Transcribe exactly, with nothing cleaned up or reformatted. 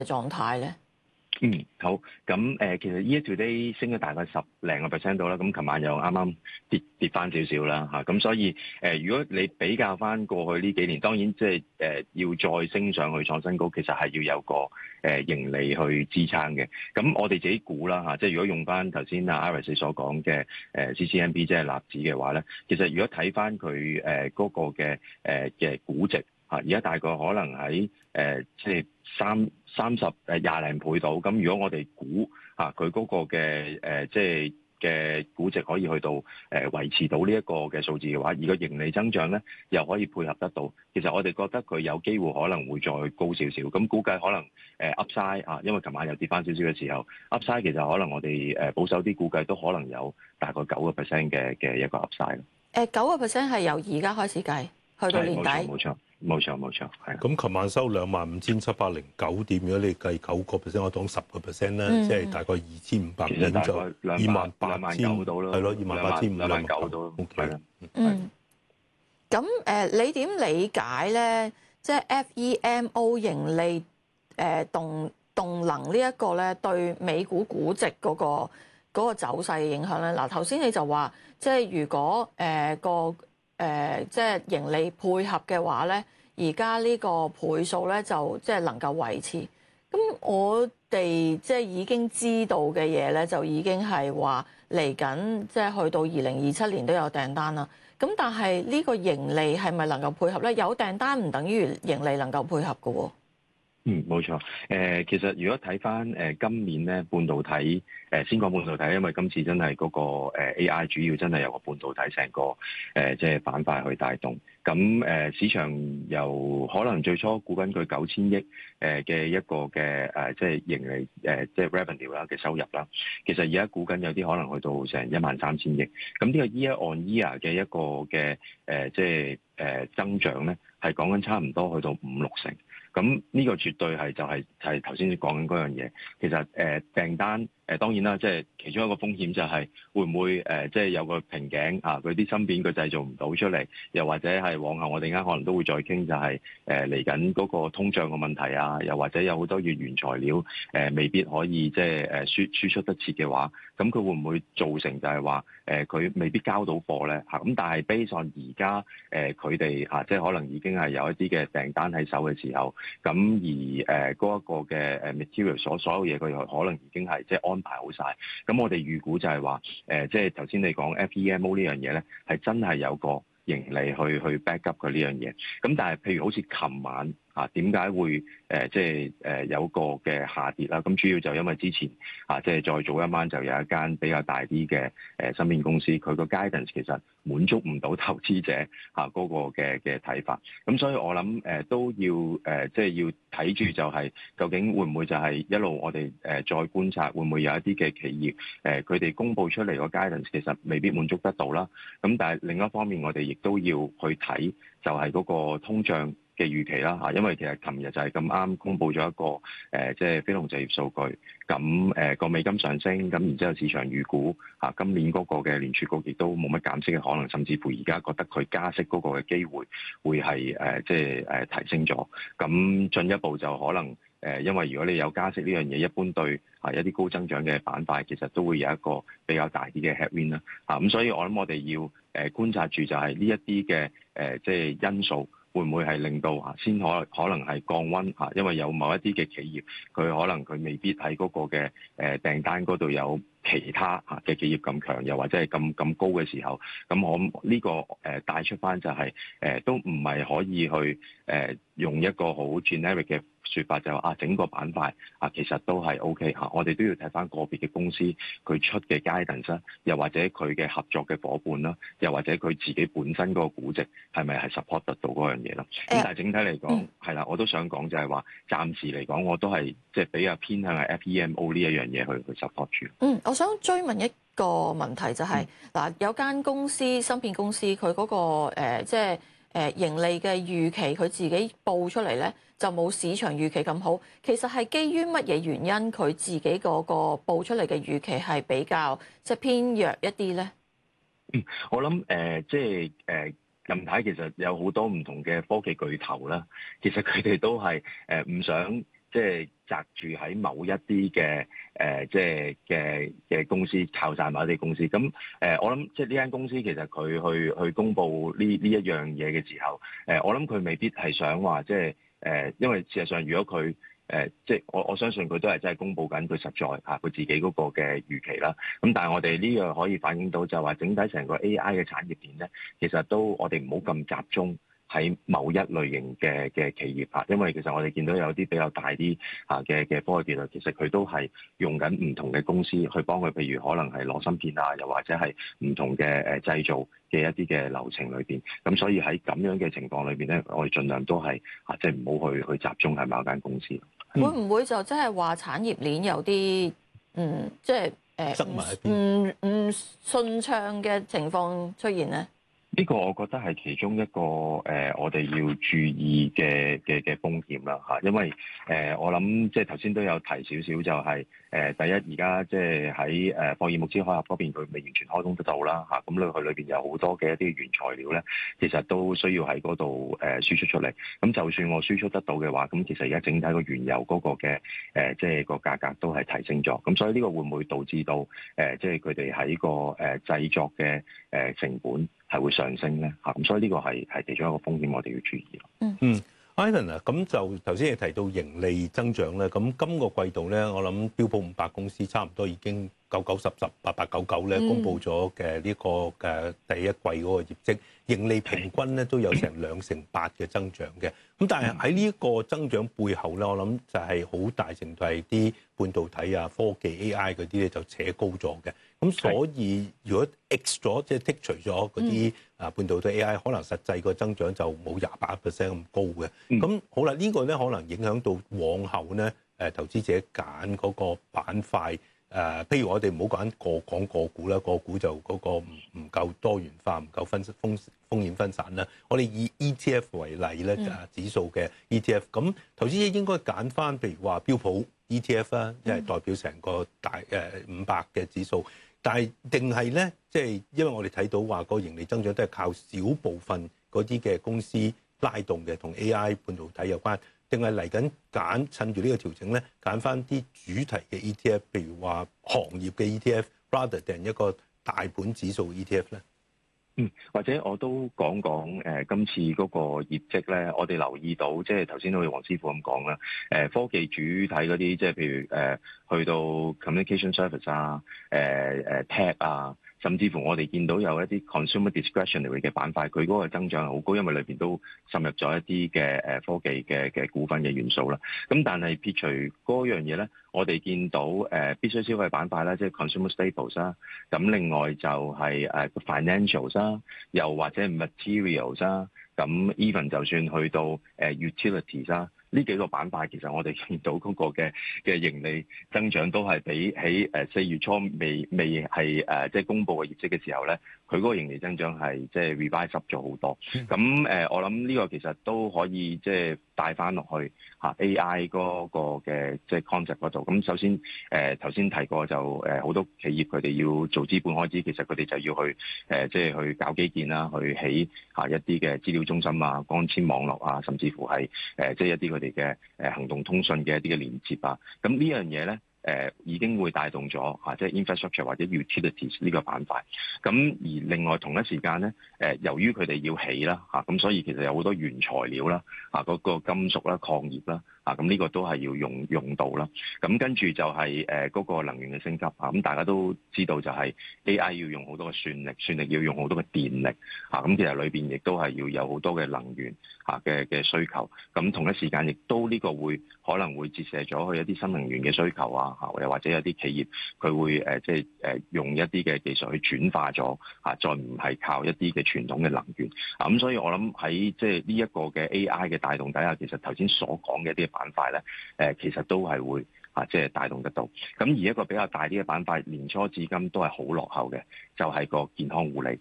狀態咧？ 嗯，好。咁誒、呃，其實 E A Today 升咗大概十零個 percent 到啦。咁琴晚又啱啱跌跌翻少少啦嚇。咁、啊、所以誒、呃，如果你比較翻過去呢幾年，當然即係誒要再升上去創新高，其實係要有個誒、呃、盈利去支撐嘅。咁我哋自己估啦嚇，即係如果用翻頭先阿 Iris 所講嘅誒 C C M B 即係納指嘅話咧，其實如果睇翻佢誒嗰個嘅誒嘅估值。啊！而家大概可能喺誒即係三三十誒廿零倍度。咁如果我哋估嚇佢嗰個嘅誒即係嘅估值可以去到誒、呃、維持到呢一個嘅數字嘅話，而個盈利增長咧又可以配合得到，其實我哋覺得佢有機會可能會再高少少。咁估計可能誒 Upside 啊，因為琴晚又跌翻少少嘅時候 Upside 其實可能我哋誒保守啲估計都可能有大概九個 percent 嘅嘅一個 Upside。 誒九個 percent 係由而家開始計，去到年底。 冇錯。冇錯冇錯，係。 咁琴晚收兩萬五千七百零九點，如果你計九個 percent，我當十個 percent 咧，即係大概二千五百點就二萬八千到啦，係咯，二萬八千五兩萬九到。係啦。 嗯。咁誒，你點理解咧？即係 F E M O 盈利誒動動能呢一個咧，對美股估值嗰個嗰個走勢嘅影響咧？嗱，頭先你就話，即係如果誒個誒、呃，即係盈利配合嘅話咧，而家呢個倍數咧就即係能夠維持。咁我哋即係已經知道嘅嘢咧，就已經係話嚟緊，即係去到二零二七年都有訂單啦。咁但係呢個盈利係咪能夠配合咧？有訂單唔等於盈利能夠配合嘅喎。 嗯，冇錯。誒、呃，其實如果睇翻誒今年咧，半導體誒、呃、先講半導體，因為今次真係嗰、那個、呃、A I 主要真係有個半導體成個誒即係板塊去帶動。咁誒、呃、市場由可能最初估緊佢九千億誒嘅一個嘅誒即係盈利誒即係 revenue 啦嘅收入啦，其實而家估緊有啲可能去到成一萬三千億。咁呢個 year on year 嘅一個嘅誒即係誒增長咧，係講緊差唔多去到五六成。咁呢個絕對係就係係頭先你講緊嗰樣嘢。其實誒、呃、訂單誒、呃、當然啦，即係其中一個風險就係會唔會誒、呃、即係有個瓶頸啊？佢啲芯片佢製造唔到出嚟，又或者係往後我哋啱可能都會再傾，就係誒嚟緊嗰個通脹嘅問題啊，又或者有好多嘅原材料誒、呃、未必可以即係誒輸輸出得切嘅話，咁佢會唔會造成就係話誒佢未必交到貨咧嚇？咁但係 based on 而家誒佢哋嚇即係可能已經係有一啲嘅訂單喺手嘅時候。咁而誒嗰一個嘅誒 material 所所有嘢佢可能已經係即係安排好晒。咁我哋預估就係話誒，即係頭先你講 F E M O 呢樣嘢咧，係真係有個盈利去去 back up 佢呢樣嘢。咁但係譬如好似琴晚啊，點解會誒即係誒有個嘅下跌啦？咁主要就因為之前啊，即係再早一晚就有一間比較大啲嘅誒芯片公司，佢個 guidance 其實滿足唔到投資者嚇嗰個嘅嘅睇法。咁所以我諗誒都要誒即係要睇住就係究竟會唔會就係一路我哋誒再觀察會唔會有一啲嘅企業誒佢哋公佈出嚟個 guidance 其實未必滿足得到啦。咁但係另一方面我哋亦都要去睇就係嗰個通脹嘅預期啦嚇，因為其實琴日就係咁啱公布咗一個誒，即係非農就業數據，咁誒個美金上升，咁然之後市場預估嚇今年嗰個嘅聯儲局亦都冇乜減息嘅可能，甚至乎而家覺得佢加息嗰個嘅機會會係誒即係誒提升咗，咁進一步就可能誒，因為如果你有加息呢樣嘢，一般對啊一啲高增長嘅板塊，其實都會有一個比較大啲嘅 headwind 啦嚇，咁所以我諗我哋要誒觀察住就係呢一啲嘅誒即係因素。會唔會係令到啊先可可能係降溫啊？因為有某一啲嘅企業，佢可能佢未必喺嗰個嘅誒訂單嗰度有其他啊嘅企業咁強，又或者係咁咁高嘅時候，咁我呢個誒帶出翻就係誒都唔係可以去誒用一個好 generic 嘅説法，就話啊整個板塊啊其實都係 O K 嚇，我哋都要睇翻個別嘅公司佢出嘅 guidance，又或者佢嘅合作嘅伙伴啦，又或者佢自己本身嗰個估值係咪係 support 得到嗰樣嘢咯？咁但係整體嚟講係啦，我都想講就係話，暫時嚟講我都係即係比較偏向係 F E M O 呢一樣嘢去去 support 住。嗯， 我想追問一個問題就係、是、嗱、嗯，有間公司芯片公司佢嗰、那個、呃、即係誒盈利嘅預期，佢自己報出嚟咧就冇市場預期咁好。其實係基於乜嘢原因佢自己嗰個報出嚟嘅預期係比較即係偏弱一啲咧？ 嗯，我諗誒、呃，即係誒。呃近排其實有好多唔同嘅科技巨頭啦，其實佢哋都係誒唔想即係擲住喺某一啲嘅誒，即係嘅嘅公司靠晒某一啲公司。咁誒、呃，我諗即係呢間公司其實佢去去公佈呢呢一樣嘢嘅時候，誒、呃，我諗佢未必係想話即係誒、呃，因為事實上如果佢誒、呃，即係我我相信佢都係真係公佈緊佢實在嚇佢自己嗰個嘅預期啦。咁但係我哋呢個可以反映到就係話整體成個 A I 嘅產業鏈咧，其實都我哋唔好咁集中喺某一類型嘅嘅企業嚇，因為其實我哋見到有啲比較大啲嚇嘅嘅科技技術，其實佢都係用緊唔同嘅公司去幫佢，譬如可能係攞芯片啊，又或者係唔同嘅誒製造嘅一啲嘅流程裏邊。咁所以喺咁樣嘅情況裏邊咧，我哋盡量都係嚇，即係唔好去去集中喺某間公司。 會唔會就即係話產業鏈有啲嗯，即係誒唔唔順暢嘅情況出現咧？ 呢個我覺得係其中一個誒、呃，我哋要注意嘅嘅嘅風險啦嚇，因為誒、呃、我諗即係頭先都有提少少，就係、是、誒、呃、第一而家即係喺誒霍爾木茲海峽嗰邊，佢未完全開通得到啦嚇，咁佢裏邊有好多嘅一啲原材料咧，其實都需要喺嗰度誒輸出出嚟。咁就算我輸出得到嘅話，咁其實而家整體個原油嗰個嘅誒即係個價格都係提升咗。咁所以呢個會唔會導致到誒即係佢哋喺個誒製作嘅誒成本係會上升咧嚇，咁所以呢個係係其中一個風險，我哋要注意咯。 嗯嗯 Ivan 啊，咁就頭先你提到盈利增長咧，咁今個季度咧，我諗標普五百公司差唔多已經九九十十八八九九咧，公佈咗嘅呢個嘅第一季嗰個業績，盈利平均咧都有成兩成八嘅增長嘅。咁但係喺呢一個增長背後咧，我諗就係好大程度係啲半導體啊、科技 A I 嗰啲咧就扯高咗嘅。咁所以如果 X 咗即係剔除咗嗰啲啊半導體 A I，可能實際個增長就冇廿八 percent 咁高嘅。咁、嗯、好啦，呢、這個咧可能影響到往後咧誒投資者揀嗰個板塊。誒、呃，譬如我哋唔好講個講個股啦，個股就嗰個唔唔夠多元化，唔夠分風風險分散啦。我哋以 E T F 為例咧，就係指數嘅 E T F。咁投資者應該揀翻，譬如話標普 E T F 啦，即係代表成個大誒五百嘅指數。但係定係咧，即係因為我哋睇到話個盈利增長都係靠少部分嗰啲嘅公司拉動嘅，同 A I 半導體有關。定係嚟緊揀趁住呢個調整咧，揀翻啲主題嘅 E T F，譬如話行業嘅 E T F，rather 定一個大盤指數 E T F 咧？ 嗯，或者我都講講誒、呃、今次嗰個業績咧，我哋留意到，即係頭先好似黃師傅咁講啦，誒、呃、科技主體嗰啲，即係譬如誒、呃、去到 communication service 啊，誒、呃、誒 tech 啊。甚至乎我哋見到有一啲 consumer discretionary 嘅板塊，佢嗰個增長係好高，因為裏邊都滲入咗一啲嘅誒科技嘅嘅股份嘅元素啦。咁但係撇除嗰樣嘢咧，我哋見到誒必須消費板塊啦，即係 consumer staples 啦。咁另外就係誒 financials 啦，又或者 materials 啦。咁 even 就算去到誒 utilities 啦。呢幾個板塊其實我哋見到嗰個嘅嘅盈利增長都係比起誒四月初未未係誒即係公佈嘅業績嘅時候咧，佢嗰個盈利增長係即係 revise up 咗好多。咁誒、呃，我諗呢個其實都可以即係帶翻落去嚇 A I 嗰個嘅即係 concept 嗰度。咁首先誒頭先提過就誒好多企業佢哋要做資本開支，其實佢哋就要去誒即係去搞基建啦，去起嚇一啲嘅資料中心啊、光纖網絡啊，甚至乎係誒即係一啲佢哋嘅誒行動通訊嘅一啲嘅連接啊。咁呢樣嘢咧。誒、呃、已經會帶動咗嚇，即係 infrastructure 或者 utilities 呢個板塊。咁而另外同一時間咧，誒、呃、由於佢哋要起啦嚇，咁、啊、所以其實有好多原材料啦，啊嗰、那個金屬啦、礦業啦，啊咁呢個都係要用用到啦。咁跟住就係誒嗰個能源嘅升級啊。咁大家都知道就係 A I 要用好多嘅算力，算力要用好多嘅電力啊。咁其實裏邊亦都係要有好多嘅能源嚇嘅嘅需求。咁同一時間亦都呢個會可能會折射咗去一啲新能源嘅需求啊。嚇，又或者有啲企業佢會誒即係誒用一啲嘅技術去轉化咗嚇，再唔係靠一啲嘅傳統嘅能源啊。咁所以我諗喺即係呢一個嘅 A I 嘅帶動底下，其實頭先所講嘅一啲板塊咧，誒其實都係會啊即係帶動得到。咁而一個比較大啲嘅板塊，年初至今都係好落後嘅，就係個健康護理